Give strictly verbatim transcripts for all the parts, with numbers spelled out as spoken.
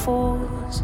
falls.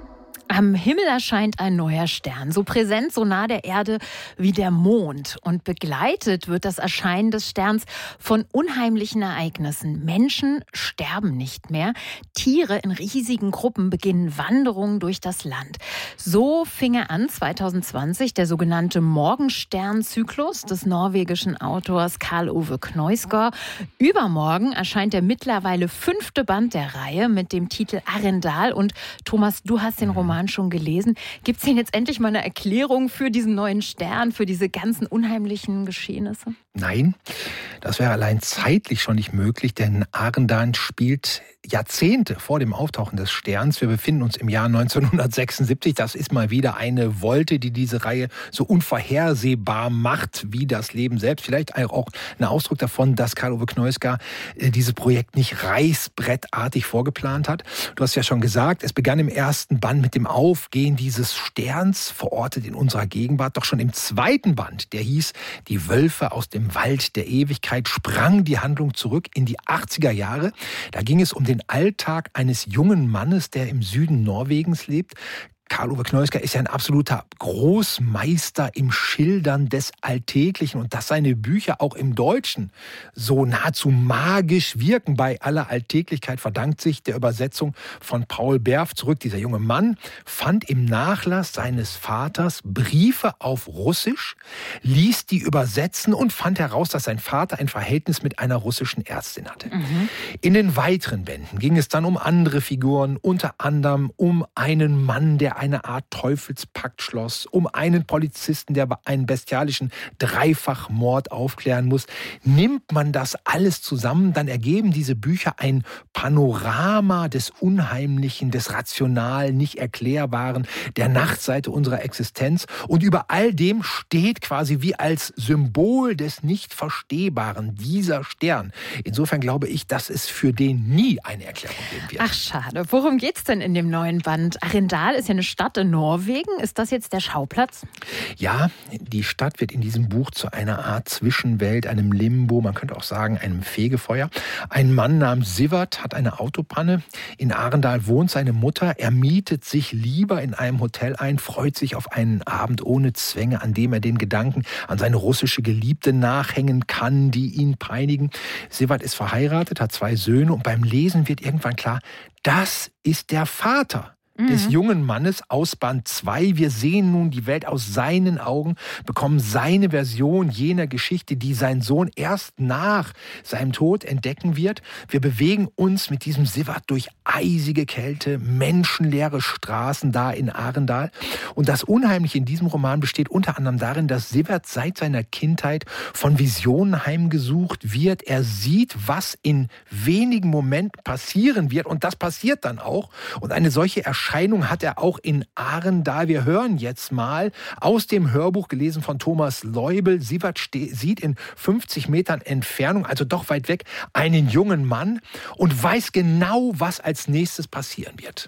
Am Himmel erscheint ein neuer Stern, so präsent, so nah der Erde wie der Mond. Und begleitet wird das Erscheinen des Sterns von unheimlichen Ereignissen. Menschen sterben nicht mehr. Tiere in riesigen Gruppen beginnen Wanderungen durch das Land. So fing er an zwanzig zwanzig, der sogenannte Morgenstern-Zyklus des norwegischen Autors Karl Ove Knausgård. Übermorgen erscheint der mittlerweile fünfte Band der Reihe mit dem Titel Arendal. Und Thomas, du hast den Roman schon gelesen. Gibt es denn jetzt endlich mal eine Erklärung für diesen neuen Stern, für diese ganzen unheimlichen Geschehnisse? Nein, das wäre allein zeitlich schon nicht möglich, denn Arendal spielt Jahrzehnte vor dem Auftauchen des Sterns. Wir befinden uns im Jahr neunzehnhundertsechsundsiebzig. Das ist mal wieder eine Wolte, die diese Reihe so unvorhersehbar macht wie das Leben selbst. Vielleicht auch ein Ausdruck davon, dass Karl Ove Knausgård dieses Projekt nicht reißbrettartig vorgeplant hat. Du hast ja schon gesagt, es begann im ersten Band mit dem Aufgehen dieses Sterns, verortet in unserer Gegenwart. Doch schon im zweiten Band, der hieß Die Wölfe aus dem Wald der Ewigkeit, sprang die Handlung zurück in die achtziger Jahre. Da ging es um den Alltag eines jungen Mannes, der im Süden Norwegens lebt. Karl Ove Knausgård ist ja ein absoluter Großmeister im Schildern des Alltäglichen und dass seine Bücher auch im Deutschen so nahezu magisch wirken bei aller Alltäglichkeit, verdankt sich der Übersetzung von Paul Berf zurück. Dieser junge Mann fand im Nachlass seines Vaters Briefe auf Russisch, ließ die übersetzen und fand heraus, dass sein Vater ein Verhältnis mit einer russischen Ärztin hatte. Mhm. In den weiteren Bänden ging es dann um andere Figuren, unter anderem um einen Mann, der eine Art Teufelspakt schloss, um einen Polizisten, der einen bestialischen Dreifachmord aufklären muss. Nimmt man das alles zusammen, dann ergeben diese Bücher ein Panorama des Unheimlichen, des rational nicht Erklärbaren, der Nachtseite unserer Existenz. Und über all dem steht quasi wie als Symbol des Nicht-Verstehbaren dieser Stern. Insofern glaube ich, dass es für den nie eine Erklärung geben wird. Ach, schade. Worum geht's denn in dem neuen Band? Arendal ist ja eine Stadt in Norwegen. Ist das jetzt der Schauplatz? Ja, die Stadt wird in diesem Buch zu einer Art Zwischenwelt, einem Limbo, man könnte auch sagen einem Fegefeuer. Ein Mann namens Sivert hat eine Autopanne. In Arendal wohnt seine Mutter. Er mietet sich lieber in einem Hotel ein, freut sich auf einen Abend ohne Zwänge, an dem er den Gedanken an seine russische Geliebte nachhängen kann, die ihn peinigen. Sivert ist verheiratet, hat zwei Söhne und beim Lesen wird irgendwann klar, das ist der Vater des jungen Mannes aus Band zwei. Wir sehen nun die Welt aus seinen Augen, bekommen seine Version jener Geschichte, die sein Sohn erst nach seinem Tod entdecken wird. Wir bewegen uns mit diesem Sivert durch eisige Kälte, menschenleere Straßen da in Arendal. Und das Unheimliche in diesem Roman besteht unter anderem darin, dass Sivert seit seiner Kindheit von Visionen heimgesucht wird. Er sieht, was in wenigen Momenten passieren wird. Und das passiert dann auch. Und eine solche Erscheinung Erscheinung hat er auch in Arendal. Wir hören jetzt mal aus dem Hörbuch, gelesen von Thomas Leubel. Sivert ste- sieht in fünfzig Metern Entfernung, also doch weit weg, einen jungen Mann und weiß genau, was als nächstes passieren wird.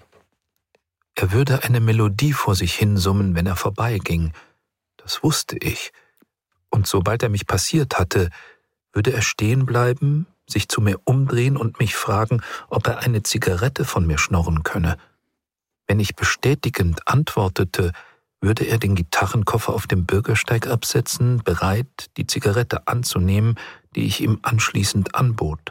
Er würde eine Melodie vor sich hinsummen, wenn er vorbeiging. Das wusste ich. Und sobald er mich passiert hatte, würde er stehen bleiben, sich zu mir umdrehen und mich fragen, ob er eine Zigarette von mir schnorren könne. Wenn ich bestätigend antwortete, würde er den Gitarrenkoffer auf dem Bürgersteig absetzen, bereit, die Zigarette anzunehmen, die ich ihm anschließend anbot.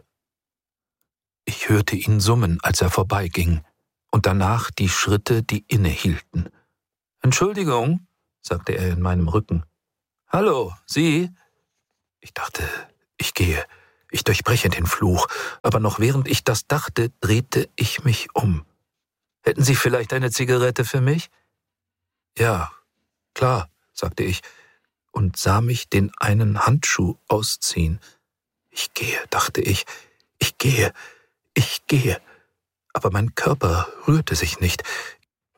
Ich hörte ihn summen, als er vorbeiging, und danach die Schritte, die innehielten. »Entschuldigung«, sagte er in meinem Rücken. »Hallo, Sie?« Ich dachte, ich gehe, ich durchbreche den Fluch, aber noch während ich das dachte, drehte ich mich um. »Hätten Sie vielleicht eine Zigarette für mich?« »Ja, klar«, sagte ich und sah mich den einen Handschuh ausziehen. »Ich gehe«, dachte ich, »ich gehe, ich gehe.« Aber mein Körper rührte sich nicht.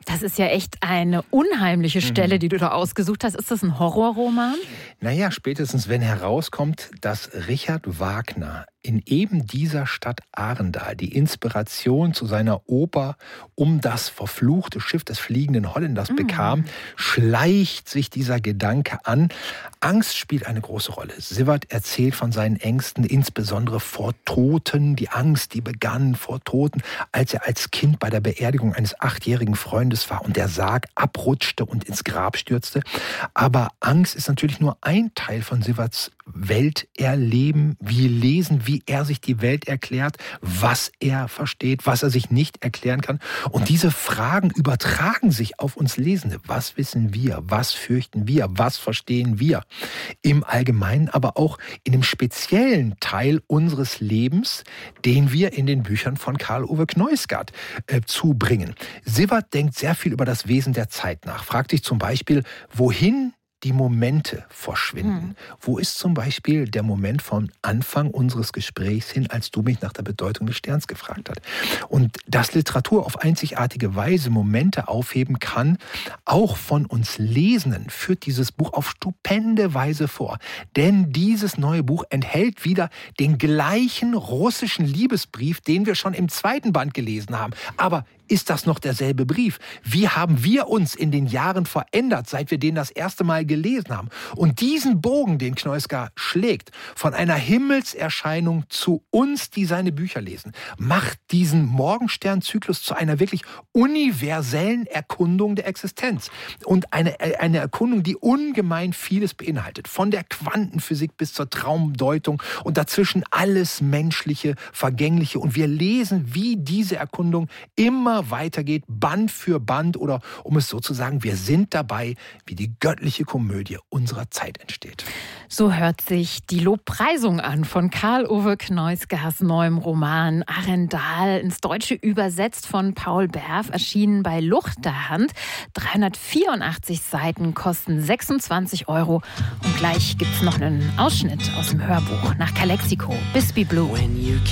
Das ist ja echt eine unheimliche Stelle, mhm. die du da ausgesucht hast. Ist das ein Horrorroman? Naja, spätestens wenn herauskommt, dass Richard Wagner in eben dieser Stadt Arendal die Inspiration zu seiner Oper um das verfluchte Schiff des fliegenden Holländers mhm. bekam, schleicht sich dieser Gedanke an. Angst spielt eine große Rolle. Siewert erzählt von seinen Ängsten, insbesondere vor Toten. Die Angst, die begann vor Toten, als er als Kind bei der Beerdigung eines achtjährigen Freundes war und der Sarg abrutschte und ins Grab stürzte. Aber Angst ist natürlich nur ein Teil von Sieverts Welterleben. Wir lesen, wie er sich die Welt erklärt, was er versteht, was er sich nicht erklären kann. Und diese Fragen übertragen sich auf uns Lesende. Was wissen wir? Was fürchten wir? Was verstehen wir? Im Allgemeinen, aber auch in dem speziellen Teil unseres Lebens, den wir in den Büchern von Karl Ove Knausgard äh, zubringen. Siewert denkt sehr viel über das Wesen der Zeit nach. Fragt sich zum Beispiel, wohin die Momente verschwinden. Hm. Wo ist zum Beispiel der Moment vom Anfang unseres Gesprächs hin, als du mich nach der Bedeutung des Sterns gefragt hast? Und dass Literatur auf einzigartige Weise Momente aufheben kann, auch von uns Lesenden, führt dieses Buch auf stupende Weise vor. Denn dieses neue Buch enthält wieder den gleichen russischen Liebesbrief, den wir schon im zweiten Band gelesen haben. Aber ist das noch derselbe Brief? Wie haben wir uns in den Jahren verändert, seit wir den das erste Mal gelesen haben? Und diesen Bogen, den Knausgard schlägt, von einer Himmelserscheinung zu uns, die seine Bücher lesen, macht diesen Morgensternzyklus zu einer wirklich universellen Erkundung der Existenz. Und eine, eine Erkundung, die ungemein vieles beinhaltet. Von der Quantenphysik bis zur Traumdeutung und dazwischen alles Menschliche, Vergängliche. Und wir lesen, wie diese Erkundung immer weitergeht, Band für Band, oder um es so zu sagen, wir sind dabei, wie die göttliche Komödie unserer Zeit entsteht. So hört sich die Lobpreisung an von Karl Ove Knausgards neuem Roman Arendal, ins Deutsche übersetzt von Paul Berf, erschienen bei Luchterhand. dreihundertvierundachtzig Seiten, kosten sechsundzwanzig Euro. Und gleich gibt's noch einen Ausschnitt aus dem Hörbuch nach Calexico, Bisbee Blue.